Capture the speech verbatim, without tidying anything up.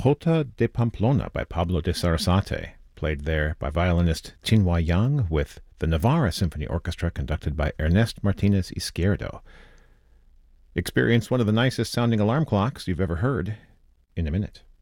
Jota de Pamplona by Pablo de Sarasate, played there by violinist Chinua Yang with the Navarra Symphony Orchestra conducted by Ernest Martinez Izquierdo. Experience one of the nicest sounding alarm clocks you've ever heard in a minute.